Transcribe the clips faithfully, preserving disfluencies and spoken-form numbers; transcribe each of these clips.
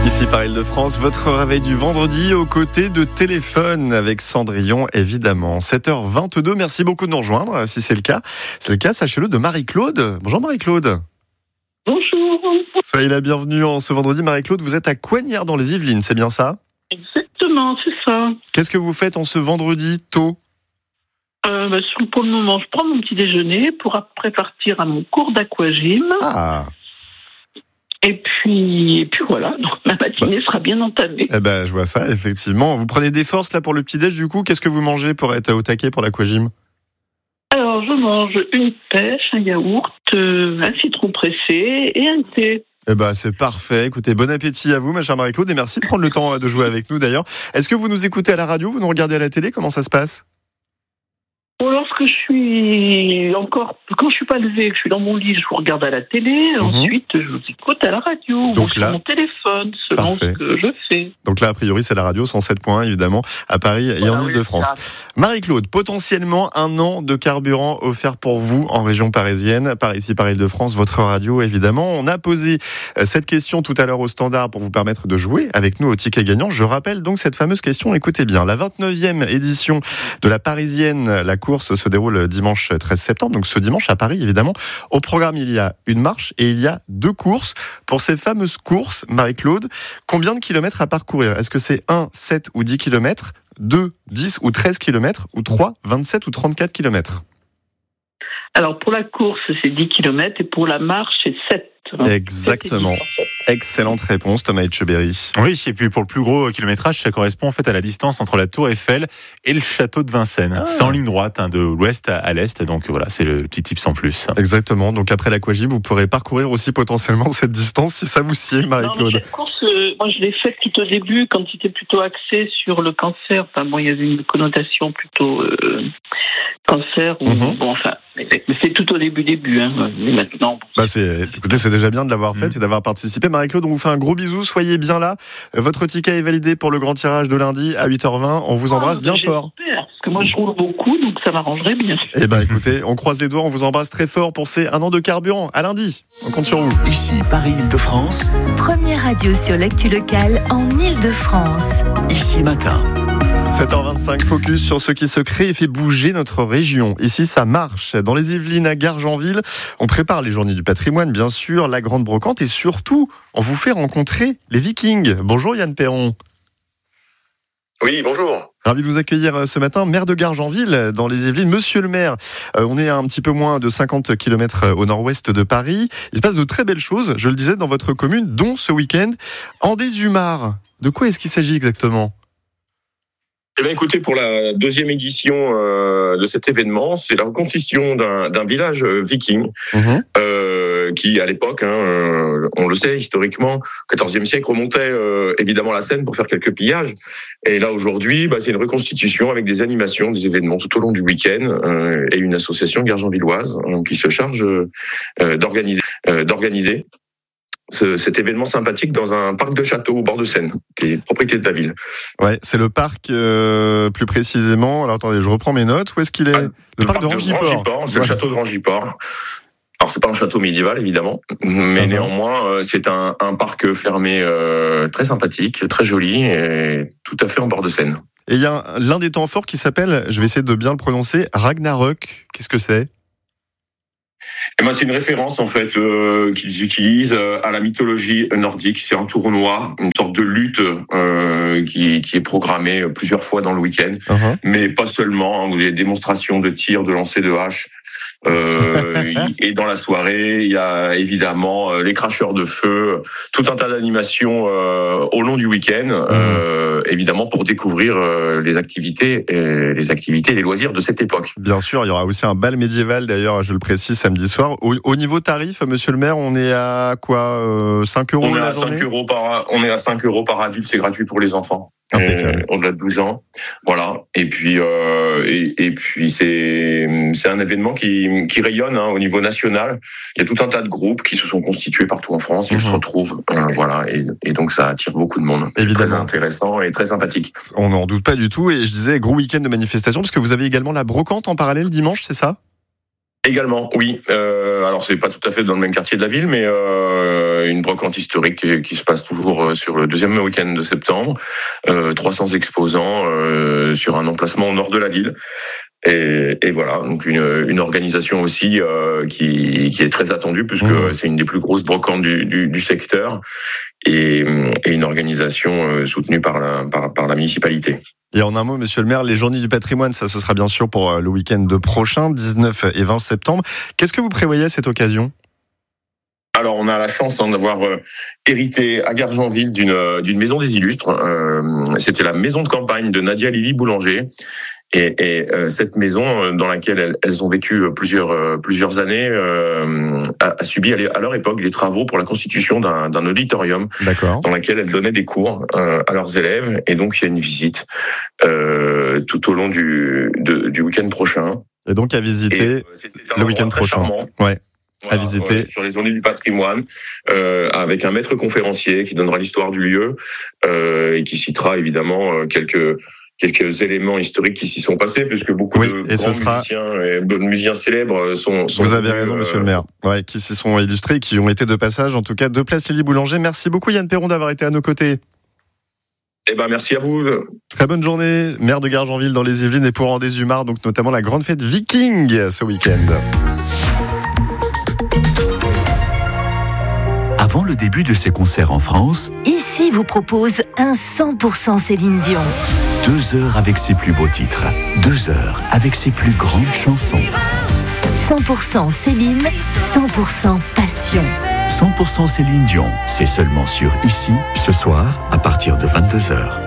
Ici par Île-de-France, votre réveil du vendredi aux côtés de Téléphone avec Cendrillon évidemment. sept heures vingt-deux, merci beaucoup de nous rejoindre si c'est le cas. C'est le cas, sachez-le, de Marie-Claude. Bonjour Marie-Claude. Bonjour. Soyez la bienvenue en ce vendredi Marie-Claude, vous êtes à Coignères dans les Yvelines, c'est bien ça? Exactement, c'est ça. Qu'est-ce que vous faites en ce vendredi tôt? euh, bah, Pour le moment, je prends mon petit déjeuner pour après partir à mon cours d'aquagym. Ah. Et puis, et puis voilà, donc ma matinée bah. sera bien entamée. Eh ben, je vois ça, effectivement. Vous prenez des forces là pour le petit-déj, du coup. Qu'est-ce que vous mangez pour être au taquet pour l'aquagym? Alors, je mange une pêche, un yaourt, euh, un citron pressé et un thé. Eh ben, c'est parfait. Écoutez, bon appétit à vous, ma chère Marie-Claude, et merci de prendre le temps de jouer avec nous, d'ailleurs. Est-ce que vous nous écoutez à la radio, vous nous regardez à la télé? Comment ça se passe? Bon, lorsque je suis encore, quand je suis pas levée, que je suis dans mon lit, je vous regarde à la télé. Mmh. Ensuite, je vous écoute à la radio donc ou là, sur mon téléphone, selon parfait. Ce que je fais. Donc là, a priori, c'est la radio, cent sept points, évidemment, à Paris voilà, et en oui, Île-de-France. Marie-Claude, potentiellement un an de carburant offert pour vous en région parisienne, par ici, par Île-de-France, votre radio, évidemment. On a posé cette question tout à l'heure au standard pour vous permettre de jouer avec nous au ticket gagnant. Je rappelle donc cette fameuse question, écoutez bien. La vingt-neuvième édition de la Parisienne, la course se déroule dimanche treize septembre, donc ce dimanche à Paris, évidemment. Au programme, il y a une marche et il y a deux courses. Pour ces fameuses courses, Marie-Claude, combien de kilomètres à parcourir? Est-ce que c'est un, sept ou dix kilomètres, deux, dix ou treize kilomètres, ou trois, vingt-sept ou trente-quatre kilomètres? Alors, pour la course, c'est dix kilomètres et pour la marche, c'est sept. Exactement. Excellente réponse, Thomas Etcheberry. Oui, et puis pour le plus gros kilométrage, ça correspond en fait à la distance entre la Tour Eiffel et le château de Vincennes. Ah. C'est en ligne droite, hein, de l'ouest à l'est, donc voilà, c'est le petit tips en plus. Exactement, donc après l'aquagym, vous pourrez parcourir aussi potentiellement cette distance si ça vous sied, Marie-Claude. Non, cette course, euh, moi je l'ai faite tout au début quand c'était plutôt axé sur le cancer. Enfin bon, il y avait une connotation plutôt euh, cancer. Ou, mm-hmm. Bon, enfin, mais c'est tout au début, début. Hein, mais maintenant. Bon, bah c'est, écoutez, c'est déjà bien de l'avoir fait mm. et d'avoir participé. Marie-Claude, on vous fait un gros bisou, soyez bien là. Votre ticket est validé pour le grand tirage de lundi à huit heures vingt. On vous embrasse ah, bien fort. J'espère, parce que moi je roule beaucoup, donc ça m'arrangerait bien. Eh ben écoutez, on croise les doigts, on vous embrasse très fort pour ces un an de carburant. À lundi, on compte sur vous. Ici Paris Île-de-France. Première radio sur l'actu locale en Île-de-France. Ici Matin. sept heures vingt-cinq, focus sur ce qui se crée et fait bouger notre région. Ici, ça marche. Dans les Yvelines, à Gargenville, on prépare les journées du patrimoine, bien sûr, la grande brocante et surtout, on vous fait rencontrer les Vikings. Bonjour Yann Perron. Oui, bonjour. Ravi de vous accueillir ce matin, maire de Gargenville, dans les Yvelines. Monsieur le maire, euh, on est à un petit peu moins de cinquante kilomètres au nord-ouest de Paris. Il se passe de très belles choses, je le disais, dans votre commune, dont ce week-end, en des Humards. De quoi est-ce qu'il s'agit exactement ? Eh bien, écoutez, pour la deuxième édition euh, de cet événement, c'est la reconstitution d'un, d'un village viking mmh. euh, qui, à l'époque, hein, euh, on le sait historiquement, quatorzième siècle, remontait euh, évidemment la Seine pour faire quelques pillages. Et là, aujourd'hui, bah, c'est une reconstitution avec des animations, des événements tout au long du week-end euh, et une association gargenvilloise euh, qui se charge euh, d'organiser, euh, d'organiser Ce, cet événement sympathique dans un parc de château au bord de Seine, qui est propriété de la ville. Ouais, c'est le parc euh, plus précisément. Alors attendez, je reprends mes notes. Où est-ce qu'il est, ah, le, le parc, parc de Rangiport. Rangiport c'est ouais. le château de Rangiport. Alors c'est pas un château médiéval évidemment, mais uh-huh. néanmoins euh, c'est un, un parc fermé euh, très sympathique, très joli et tout à fait en bord de Seine. Et il y a l'un des temps forts qui s'appelle, je vais essayer de bien le prononcer, Ragnarök. Qu'est-ce que c'est ? Eh ben, c'est une référence en fait euh, qu'ils utilisent euh, à la mythologie nordique. C'est un tournoi, une sorte de lutte euh, qui, qui est programmée plusieurs fois dans le week-end, uh-huh. mais pas seulement. Hein, des démonstrations de tir, de lancer de hache. Euh, et dans la soirée, il y a évidemment euh, les cracheurs de feu, tout un tas d'animations euh, au long du week-end, euh, évidemment pour découvrir euh, les activités, et les activités, et les loisirs de cette époque. Bien sûr, il y aura aussi un bal médiéval d'ailleurs, je le précise, samedi soir. Au, au niveau tarif, Monsieur le Maire, on est à quoi euh, cinq euros on est la à journée cinq euros par, on est à cinq euros par adulte, c'est gratuit pour les enfants. Euh, au-delà de douze ans, voilà. Et puis, euh, et, et puis c'est c'est un événement qui qui rayonne hein, au niveau national. Il y a tout un tas de groupes qui se sont constitués partout en France. Ils mmh. se retrouvent, euh, voilà. Et, et donc ça attire beaucoup de monde. C'est évidemment très intéressant et très sympathique. On n'en doute pas du tout. Et je disais gros week-end de manifestation parce que vous avez également la brocante en parallèle dimanche, c'est ça ? Également, oui. Euh, alors c'est pas tout à fait dans le même quartier de la ville, mais euh, une brocante historique qui, qui se passe toujours sur le deuxième week-end de septembre. Euh, trois cents exposants euh, sur un emplacement au nord de la ville. Et, et voilà, donc une, une organisation aussi euh, qui, qui est très attendue puisque mmh. c'est une des plus grosses brocantes du, du, du secteur et, et une organisation soutenue par la, par, par la municipalité. Et en un mot, monsieur le maire, les Journées du patrimoine, ça ce sera bien sûr pour le week-end de prochain, dix-neuf et vingt septembre. Qu'est-ce que vous prévoyez à cette occasion ? Alors, on a la chance hein, d'avoir euh, hérité à Gargenville d'une, d'une maison des illustres. Euh, c'était la maison de campagne de Nadia Lily Boulanger. Et, et euh, cette maison, dans laquelle elles, elles ont vécu plusieurs euh, plusieurs années, euh, a, a subi à leur époque des travaux pour la constitution d'un, d'un auditorium, D'accord. dans lequel elles donnaient des cours euh, à leurs élèves. Et donc, il y a une visite euh, tout au long du de, du week-end prochain. Et donc à visiter et, le week-end prochain. Charmant. Ouais. Voilà, à visiter ouais, sur les Journées du patrimoine, euh, avec un maître conférencier qui donnera l'histoire du lieu euh, et qui citera évidemment euh, quelques quelques éléments historiques qui s'y sont passés, puisque beaucoup oui, de et grands sera... musiciens et de musiciens célèbres sont. sont Vous avez venus, raison, euh... monsieur le maire. Ouais, qui s'y sont illustrés, qui ont été de passage, en tout cas, de Place Lily Boulanger. Merci beaucoup, Yann Perron, d'avoir été à nos côtés. Eh ben, merci à vous. Très bonne journée, maire de Gargenville dans les Yvelines et pour des Humars, donc notamment la grande fête Viking ce week-end. Avant le début de ses concerts en France, Ici vous propose un cent pour cent Céline Dion. Deux heures avec ses plus beaux titres. Deux heures avec ses plus grandes chansons. cent pour cent Céline, cent pour cent passion. cent pour cent Céline Dion, c'est seulement sur Ici, ce soir, à partir de vingt-deux heures.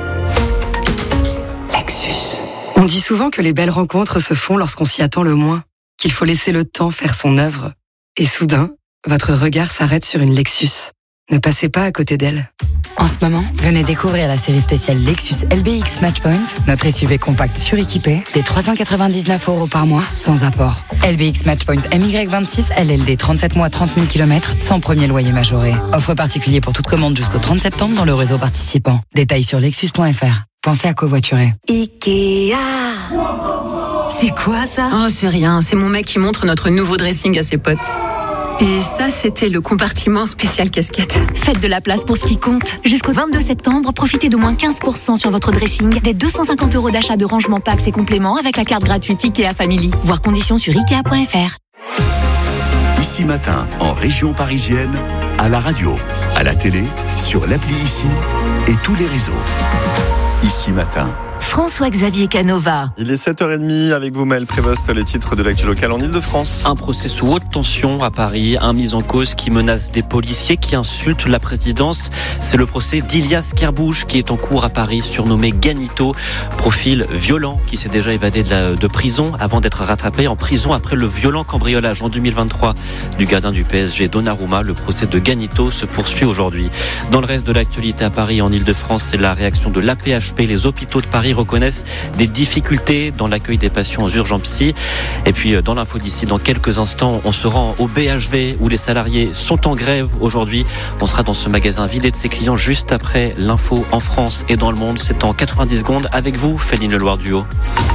Lexus. On dit souvent que les belles rencontres se font lorsqu'on s'y attend le moins, qu'il faut laisser le temps faire son œuvre. Et soudain, votre regard s'arrête sur une Lexus. Ne passez pas à côté d'elle. En ce moment, venez découvrir la série spéciale Lexus L B X Matchpoint, notre S U V compact suréquipé, des trois cent quatre-vingt-dix-neuf euros par mois, sans apport. L B X Matchpoint M Y vingt-six, L L D trente-sept mois, trente mille kilomètres, sans premier loyer majoré. Offre particulier pour toute commande jusqu'au trente septembre dans le réseau participant. Détails sur lexus point f r. Pensez à covoiturer. Ikea. C'est quoi ça ? Oh, c'est rien. C'est mon mec qui montre notre nouveau dressing à ses potes. Et ça, c'était le compartiment spécial casquette. Faites de la place pour ce qui compte. Jusqu'au vingt-deux septembre, profitez de moins quinze pour cent sur votre dressing, des deux cent cinquante euros d'achat de rangement packs et compléments avec la carte gratuite Ikea Family. Voir conditions sur ikea point f r. Ici Matin, en région parisienne, à la radio, à la télé, sur l'appli Ici et tous les réseaux. Ici Matin. François-Xavier Canova. Il est sept heures trente avec vous, Maël Prévost, les titres de l'actu locale en Ile-de-France. Un procès sous haute tension à Paris, un mis en cause qui menace des policiers qui insultent la présidence. C'est le procès d'Ilias Kerbouje qui est en cours à Paris, surnommé Ganito. Profil violent qui s'est déjà évadé de, la, de prison avant d'être rattrapé en prison après le violent cambriolage en deux mille vingt-trois du gardien du P S G Donnarumma. Le procès de Ganito se poursuit aujourd'hui. Dans le reste de l'actualité à Paris, en Ile-de-France, c'est la réaction de l'A P H P. Les hôpitaux de Paris reconnaissent des difficultés dans l'accueil des patients aux urgences psy. Et puis dans l'info d'ici, dans quelques instants, on se rend au B H V où les salariés sont en grève aujourd'hui. On sera dans ce magasin vidé de ses clients juste après l'info en France et dans le monde. C'est en quatre-vingt-dix secondes avec vous, Féline Leloir-Duhaut.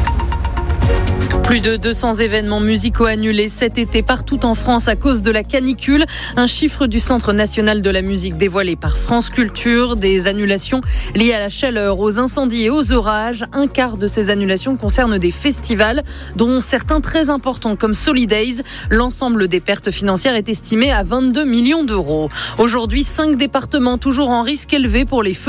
Plus de deux cents événements musicaux annulés cet été partout en France à cause de la canicule. Un chiffre du Centre national de la musique dévoilé par France Culture. Des annulations liées à la chaleur, aux incendies et aux orages. Un quart de ces annulations concernent des festivals, dont certains très importants comme Solidays. L'ensemble des pertes financières est estimé à vingt-deux millions d'euros. Aujourd'hui, cinq départements toujours en risque élevé pour les feux